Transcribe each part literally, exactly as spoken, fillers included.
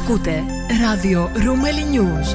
Ακούτε ράδιο Ρούμελι News.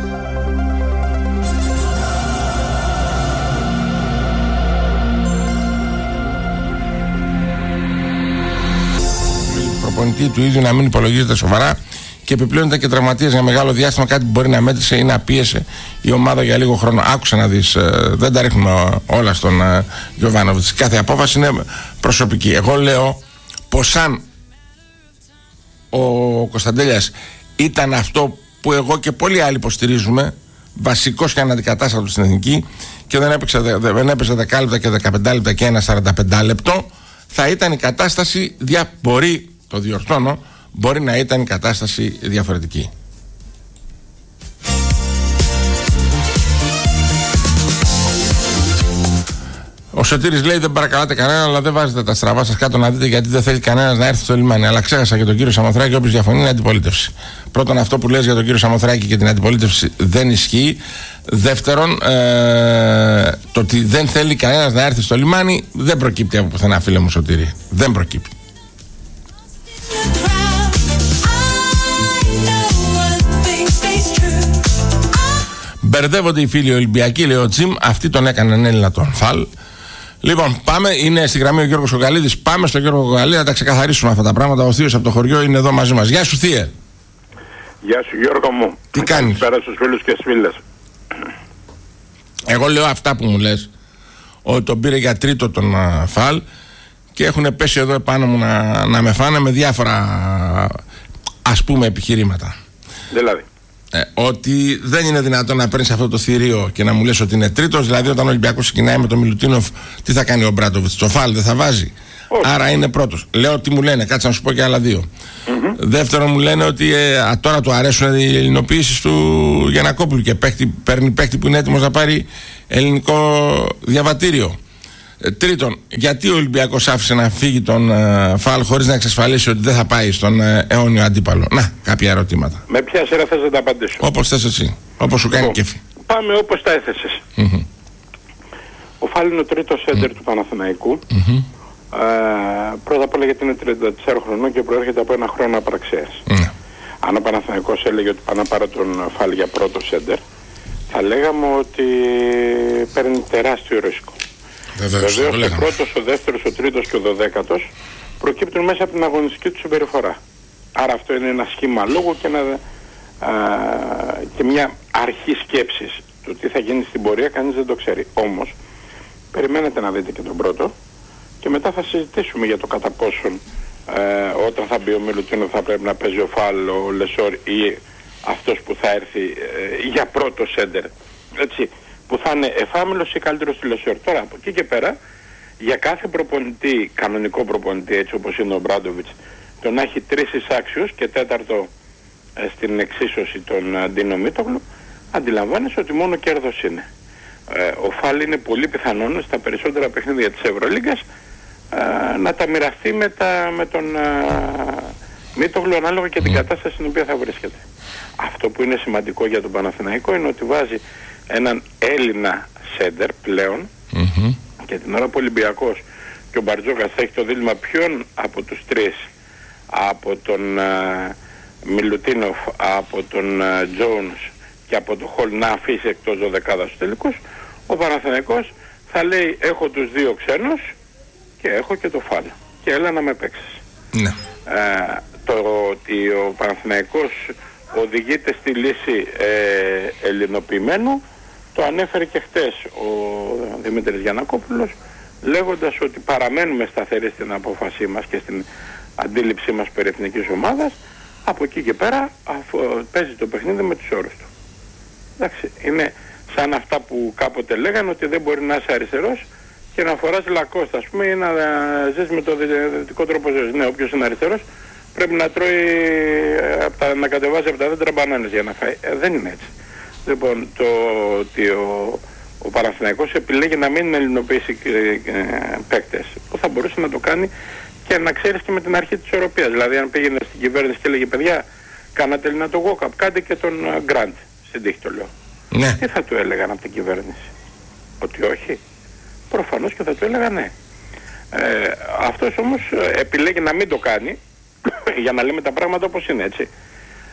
Προπονητή του ίδιου να μην υπολογίζεται σοβαρά και επιπλέον ήταν και τραυματίας για μεγάλο διάστημα, κάτι που μπορεί να μέτρησε ή να πίεσε η ομάδα για λίγο χρόνο. Άκουσα να δεις, δεν τα ρίχνουμε όλα στον Γιοβάνοβιτς. Κάθε απόφαση είναι προσωπική. Εγώ λέω πως αν ο Κωνσταντέλιας ήταν αυτό που εγώ και πολλοί άλλοι υποστηρίζουμε, βασικός και αναντικατάστατος στην εθνική, και δεν έπαιξε, δεν έπαιζε δέκα λεπτά και δεκαπέντε λεπτά και ένα σαράντα πέντε λεπτό, θα ήταν η κατάσταση δια... μπορεί, το διορθώνω, μπορεί να ήταν η κατάσταση διαφορετική. Ο Σωτήρης λέει: δεν παρακαλάτε κανένα, αλλά δεν βάζετε τα στραβά σας κάτω να δείτε, γιατί δεν θέλει κανένας να έρθει στο λιμάνι. Αλλά ξέχασα και τον κύριο Σαμοθράκη, όποιος διαφωνεί είναι αντιπολίτευση. Πρώτον, αυτό που λες για τον κύριο Σαμοθράκη και την αντιπολίτευση δεν ισχύει. Δεύτερον, ε, το ότι δεν θέλει κανένας να έρθει στο λιμάνι δεν προκύπτει από πουθενά, φίλε μου Σωτήρη. Δεν προκύπτει. Μπερδεύονται οι φίλοι Ολυμπιακοί, λέει ο Τζιμ. Αυτοί τον έκαναν Έλληνα τον Φαλ. Λοιπόν, πάμε. Είναι στη γραμμή ο Γιώργος Κοκαλίδης. Πάμε στον Γιώργο Κοκαλίδη να τα ξεκαθαρίσουμε αυτά τα πράγματα. Ο Θείος από το χωριό είναι εδώ μαζί μας. Γεια σου, Θεία. Γεια σου, Γιώργο μου. Τι κάνεις? Καλησπέρα στους φίλους και στις φίλες. Εγώ λέω αυτά που μου λες, ότι τον πήρε για τρίτο τον uh, Φαλ και έχουν πέσει εδώ επάνω μου να, να με φάνε με διάφορα, ας πούμε, επιχειρήματα. Δηλαδή. Ε, ότι δεν είναι δυνατόν να παίρνεις αυτό το θηρίο και να μου λες ότι είναι τρίτος. Δηλαδή, όταν ο Ολυμπιακός ξεκινάει με τον Μιλουτίνοφ, τι θα κάνει ο Μπράντοβιτς? Το Φαλ δεν θα βάζει? Όχι. Άρα είναι πρώτος. Λέω ότι μου λένε, κάτσε να σου πω και άλλα δύο. Mm-hmm. Δεύτερον, μου λένε ότι ε, α, τώρα του αρέσουν οι ελληνοποιήσεις του Γιαννακόπουλου και παίχτη, παίρνει παίχτη που είναι έτοιμος να πάρει ελληνικό διαβατήριο. Ε, τρίτον, γιατί ο Ολυμπιακός άφησε να φύγει τον ε, Φαλ χωρίς να εξασφαλίσει ότι δεν θα πάει στον ε, αιώνιο αντίπαλο? Να, κάποια ερωτήματα. Με ποια σειρά θες να τα απαντήσω? Όπως θες εσύ. Όπως σου κάνει κέφι. Πάμε όπως τα έθεσες. Mm-hmm. Ο Φαλ είναι ο τρίτος σέντερ mm-hmm. του Παναθηναϊκού. Mm-hmm. Ε, πρώτα απ' όλα γιατί είναι τριάντα τέσσερα χρονών και προέρχεται από ένα χρόνο απραξίας. Mm. Αν ο Παναθηναϊκός έλεγε ότι πάνε να πάρω τον Φαλ για πρώτο σέντερ, θα λέγαμε ότι παίρνει τεράστιο ρίσκο. Βεβαίως ο πρώτος, ο δεύτερος, ο τρίτος και ο δωδέκατος προκύπτουν μέσα από την αγωνιστική του συμπεριφορά. Άρα αυτό είναι ένα σχήμα λόγου και, ένα, α, και μια αρχή σκέψης. Το τι θα γίνει στην πορεία κανείς δεν το ξέρει. Όμως, περιμένετε να δείτε και τον πρώτο και μετά θα συζητήσουμε για το κατά πόσον ε, όταν θα μπει ο Μιλουτίνο θα πρέπει να παίζει ο Φαλ, ο Λεσόρ ή αυτός που θα έρθει ε, για πρώτο σέντερ, έτσι, που θα είναι εφάμιλος ή καλύτερος του Λεσόρ. Τώρα από εκεί και πέρα, για κάθε προπονητή, κανονικό προπονητή έτσι όπως είναι ο Μπράντοβιτς, το να έχει τρεις εισάξιους και τέταρτο ε, στην εξίσωση τον Αντίνο Μίτογλου, αντιλαμβάνεσαι ότι μόνο κέρδος είναι. Ε, ο Φαλ είναι πολύ πιθανόν στα περισσότερα παιχνίδια της Ευρωλίγκας ε, να τα μοιραστεί με, τα, με τον ε, Μίτογλου ανάλογα και την κατάσταση στην οποία θα βρίσκεται. Αυτό που είναι σημαντικό για τον Παναθηναϊκό είναι ότι βάζει έναν Έλληνα σέντερ πλέον mm-hmm. και την ώρα που ο Ολυμπιακός και ο Μπαρτζόκας θα έχει το δίλημμα ποιον από τους τρεις, από τον ε, Μιλουτίνοφ, από τον ε, Τζόουνς και από το Χολ να αφήσει εκτός δωδεκάδας τους τελικούς, ο Παναθηναϊκός θα λέει έχω τους δύο ξένους και έχω και το Φαλ και έλα να με παίξεις. Ναι. Ε, το ότι ο Παναθηναϊκός οδηγείται στη λύση ε, ελληνοποιημένου το ανέφερε και χτες ο Δημήτρης Γιαννακόπουλος, λέγοντας ότι παραμένουμε σταθεροί στην απόφασή μας και στην αντίληψή μας περί εθνικής ομάδας. Από εκεί και πέρα αφού παίζει το παιχνίδι με τους όρους του. Εντάξει, είναι σαν αυτά που κάποτε λέγανε ότι δεν μπορεί να είσαι αριστερός και να φοράς λακώστα, ας πούμε, ή να ζεις με το δυτικό τρόπο ζωής. Ναι, όποιος είναι αριστερός πρέπει να τρώει, τα, να κατεβάζει από τα δέντρα μπανάνες για να φάει. Ε, δεν είναι έτσι. Λοιπόν, το ότι ο, ο Παναθηναϊκός επιλέγει να μην ελληνοποιήσει ε, ε, παίκτες, που θα μπορούσε να το κάνει και να ξέρεις και με την αρχή της ισορροπίας. Δηλαδή, αν πήγαινε στην κυβέρνηση και έλεγε παιδιά, κάνατε Έλληνα το walk-up, κάντε και τον Γκραντ, στην τύχη το λέω. Ναι. Τι θα του έλεγαν από την κυβέρνηση? Ότι όχι? Προφανώς και θα του έλεγαν ναι. Ε, αυτός όμως επιλέγει να μην το κάνει για να λέμε τα πράγματα όπως είναι, έτσι.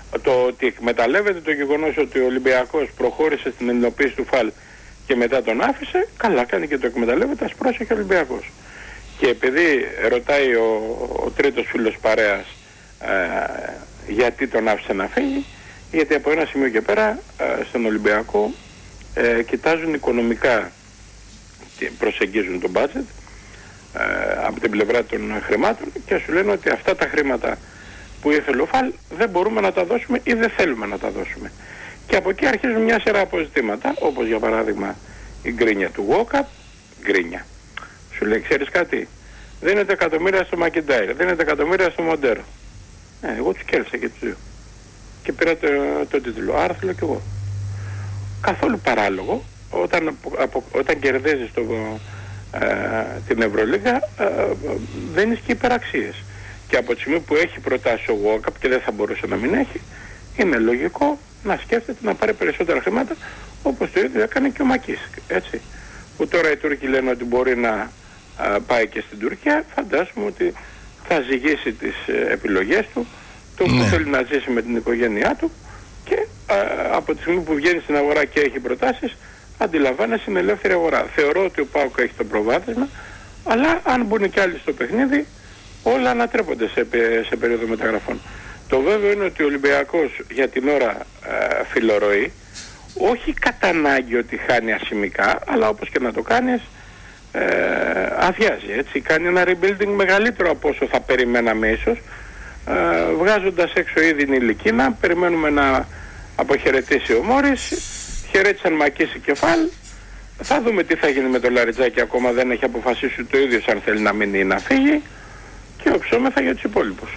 το ότι εκμεταλλεύεται το γεγονός ότι ο Ολυμπιακός προχώρησε στην ελληνοποίηση του ΦΑΛ και μετά τον άφησε, καλά κάνει και το εκμεταλλεύεται, ας πρόσεχε ο Ολυμπιακός. Και επειδή ρωτάει ο, ο τρίτος φίλος παρέας ε, γιατί τον άφησε να φύγει, γιατί από ένα σημείο και πέρα ε, στον Ολυμπιακό ε, κοιτάζουν οικονομικά και προσεγγίζουν το budget ε, από την πλευρά των χρημάτων και σου λένε ότι αυτά τα χρήματα που ήθελε ο ΦΑΛ δεν μπορούμε να τα δώσουμε ή δεν θέλουμε να τα δώσουμε. Και από εκεί αρχίζουν μια σειρά από ζητήματα, όπως για παράδειγμα η γκρίνια του Walkup, γκρίνια. Σου λέει, ξέρεις κάτι, δίνετε εκατομμύρια στο Μακιντάιρ, δίνετε εκατομμύρια στο Μοντέρο. Ε, εγώ τους κέρδισα και τους δύο. Και πήρα το, το τίτλο, άρα θέλω κι εγώ. Καθόλου παράλογο, όταν, απο, απο, όταν κερδίζεις το, ε, την Ευρωλίγα, ε, δίνεις και υπεραξίες. Και από τη στιγμή που έχει προτάσει ο Walkup και δεν θα μπορούσε να μην έχει, είναι λογικό να σκέφτεται να πάρει περισσότερα χρήματα, όπως το ίδιο έκανε και ο Μακής, έτσι. Που τώρα οι Τούρκοι λένε ότι μπορεί να α, πάει και στην Τουρκία, φαντάζομαι ότι θα ζυγίσει τις ε, επιλογές του, το ναι. που θέλει να ζήσει με την οικογένειά του και α, από τη στιγμή που βγαίνει στην αγορά και έχει προτάσεις, αντιλαμβάνεσαι την ελεύθερη αγορά. Θεωρώ ότι ο ΠΑΟΚ έχει το προβάδισμα, αλλά αν μπουν κι άλλοι στο παιχνίδι, όλα ανατρέπονται σε, σε περίοδο μεταγραφών. Το βέβαιο είναι ότι ο Ολυμπιακός για την ώρα ε, φιλορροεί, όχι κατά ανάγκη ότι χάνει ασημικά, αλλά όπως και να το κάνεις, ε, αδειάζει, έτσι. Κάνει ένα rebuilding μεγαλύτερο από όσο θα περιμέναμε ίσως, ε, βγάζοντας έξω ήδη την Ηλικίνα, περιμένουμε να αποχαιρετήσει ο Μόρις, χαιρέτησαν Μακίση και Φαλ, θα δούμε τι θα γίνει με το Λαριτζάκι, ακόμα δεν έχει αποφασίσει το ίδιο αν θέλει να μείνει ή να φύγει και οψόμεθα για τους υπόλοιπους.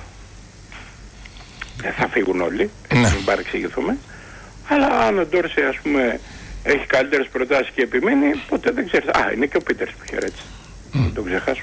Δεν θα φύγουν όλοι, ναι. μην παρεξηγηθούμε. Αλλά αν ο Ντόρση, ας πούμε, έχει καλύτερες προτάσεις και επιμείνει, ποτέ δεν ξέρεις. Α, είναι και ο Πίτερς που χαιρέτησε. Mm. Δεν τον ξεχάσουμε.